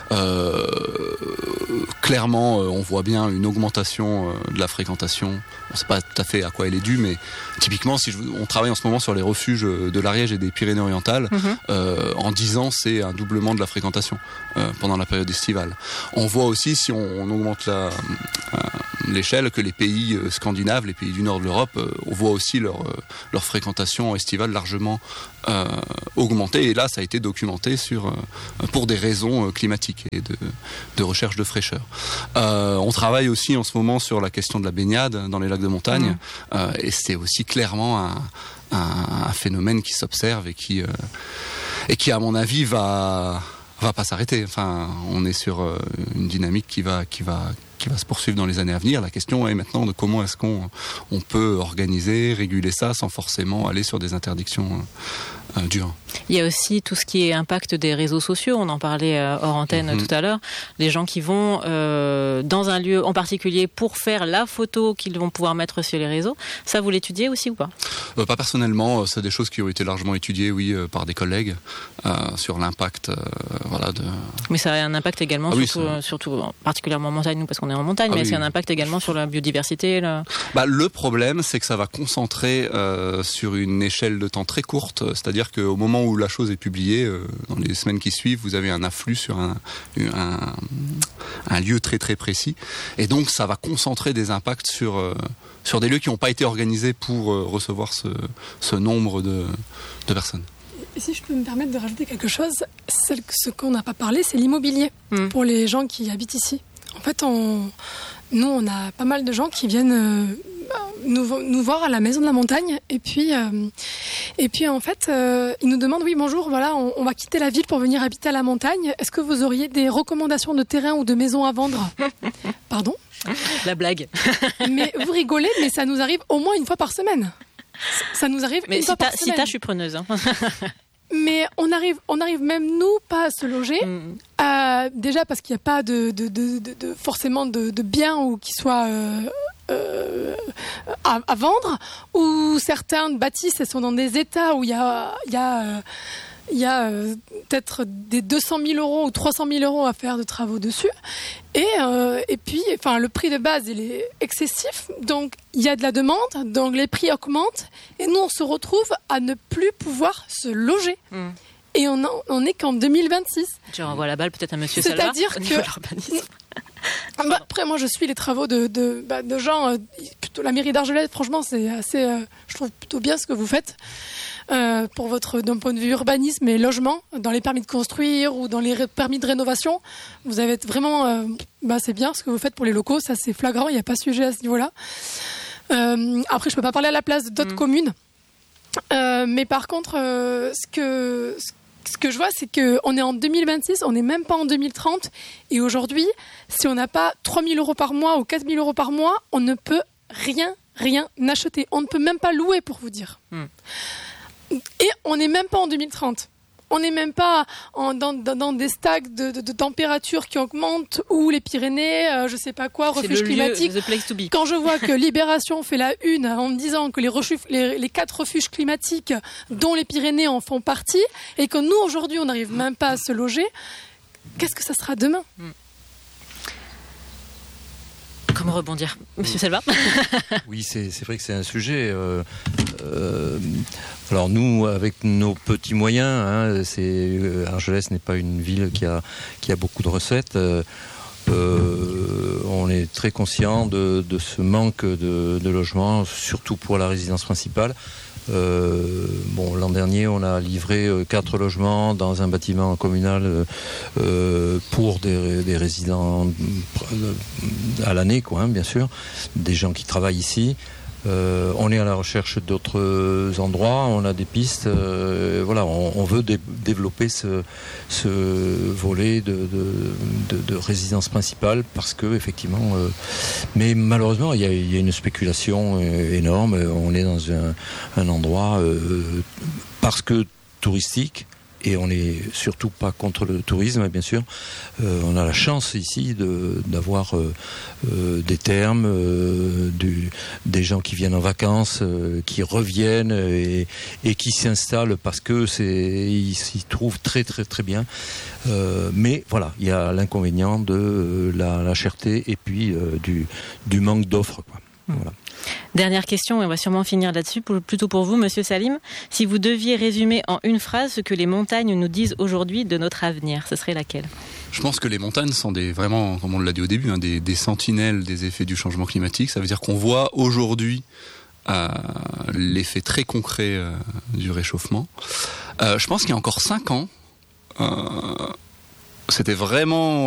Clairement, on voit bien une augmentation de la fréquentation. On ne sait pas tout à fait à quoi elle est due, mais typiquement, on travaille en ce moment sur les refuges de l'Ariège et des Pyrénées-Orientales. En 10 ans, c'est un doublement de la fréquentation pendant la période estivale. On voit aussi, si on augmente l'échelle, que les pays scandinaves, les pays du nord de l'Europe, on voit aussi leur fréquentation estivale largement augmenter. Et là, ça a été documenté pour des raisons climatiques et de recherche de fraîcheur. On travaille aussi en ce moment sur la question de la baignade dans les lacs de montagne. Et c'est aussi clairement un phénomène qui s'observe et qui, à mon avis, va pas s'arrêter. Enfin, on est sur une dynamique qui va se poursuivre dans les années à venir. La question est maintenant de comment est-ce qu'on peut organiser, réguler ça sans forcément aller sur des interdictions dures. Il y a aussi tout ce qui est impact des réseaux sociaux. On en parlait hors antenne tout à l'heure. Les gens qui vont dans un lieu en particulier pour faire la photo qu'ils vont pouvoir mettre sur les réseaux. Ça, vous l'étudiez aussi ou pas? Pas personnellement. C'est des choses qui ont été largement étudiées, oui, par des collègues sur l'impact. Mais ça a un impact également, surtout particulièrement en montagne, nous, parce qu'on est en montagne, mais c'est un impact également sur la biodiversité. Le problème, c'est que ça va concentrer sur une échelle de temps très courte. C'est-à-dire qu'au moment où la chose est publiée, dans les semaines qui suivent, vous avez un afflux sur un lieu très très précis. Et donc ça va concentrer des impacts sur des lieux qui n'ont pas été organisés pour recevoir ce nombre de personnes. Et si je peux me permettre de rajouter quelque chose, ce qu'on n'a pas parlé, c'est l'immobilier pour les gens qui habitent ici. En fait, nous, on a pas mal de gens qui viennent nous voir à la Maison de la Montagne et puis en fait ils nous demandent oui bonjour, voilà, on va quitter la ville pour venir habiter à la montagne, est-ce que vous auriez des recommandations de terrain ou de maisons à vendre? Pardon? La blague. Mais vous rigolez, mais ça nous arrive au moins une fois par semaine. Ça nous arrive une fois par semaine. Si je suis preneuse. Mais on arrive même nous pas à se loger. Déjà parce qu'il n'y a pas forcément de biens ou qui soient à vendre, ou certaines bâtisses elles sont dans des états où il y a peut-être des 200 000 euros ou 300 000 euros à faire de travaux dessus, et puis le prix de base il est excessif, donc il y a de la demande, donc les prix augmentent et nous on se retrouve à ne plus pouvoir se loger. Et on est qu'en 2026. Tu renvoies la balle peut-être à Monsieur Salva. C'est-à-dire que après moi je suis les travaux de gens, plutôt la mairie d'Argelès, franchement c'est assez, je trouve plutôt bien ce que vous faites d'un point de vue urbanisme et logement, dans les permis de construire ou dans les permis de rénovation. Vous avez vraiment, c'est bien ce que vous faites pour les locaux, ça c'est flagrant, il n'y a pas sujet à ce niveau-là. Après je peux pas parler à la place d'autres communes, mais par contre ce que je vois, c'est qu'on est en 2026, on n'est même pas en 2030. Et aujourd'hui, si on n'a pas 3 000 euros par mois ou 4 000 euros par mois, on ne peut rien rien acheter. On ne peut même pas louer, pour vous dire. Et on n'est même pas en 2030. On n'est même pas dans des stacks de température qui augmentent ou les Pyrénées, je sais pas quoi, refuge climatique. Quand je vois que Libération fait la une en me disant que les 4 refuges climatiques dont les Pyrénées en font partie et que nous aujourd'hui on n'arrive même pas à se loger, qu'est-ce que ça sera demain ? Comment rebondir, Monsieur Salva? Oui, c'est vrai que c'est un sujet. Alors nous, avec nos petits moyens, Argelès n'est pas une ville qui a beaucoup de recettes. On est très conscient de ce manque de logements, surtout pour la résidence principale. L'an dernier, on a livré 4 logements dans un bâtiment communal pour des résidents à l'année, bien sûr, des gens qui travaillent ici. On est à la recherche d'autres endroits, on a des pistes. On veut développer ce volet de résidence principale parce que effectivement, mais malheureusement il y a une spéculation énorme. On est dans un endroit parce que touristique. Et on n'est surtout pas contre le tourisme, bien sûr. On a la chance ici d'avoir des thermes, des gens qui viennent en vacances, qui reviennent et qui s'installent parce que ils s'y trouvent très très très bien. Mais voilà, il y a l'inconvénient de la cherté et puis du manque d'offres, quoi. Voilà. Dernière question, et on va sûrement finir là-dessus, plutôt pour vous, Monsieur Salim. Si vous deviez résumer en une phrase ce que les montagnes nous disent aujourd'hui de notre avenir, ce serait laquelle ? Je pense que les montagnes sont vraiment, comme on l'a dit au début, des sentinelles des effets du changement climatique. Ça veut dire qu'on voit aujourd'hui l'effet très concret du réchauffement. Je pense qu'il y a encore 5 ans, c'était vraiment